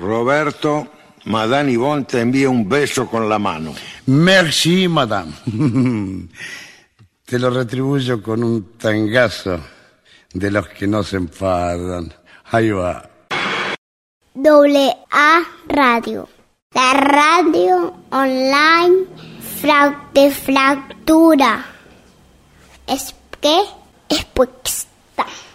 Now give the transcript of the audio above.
Roberto, Madame Yvonne te envía un beso con la mano. Merci, madame. Te lo retribuyo con un tangazo de los que no se enfadan. Ahí va. AA Radio. La radio online de fractura. Es que es puesta.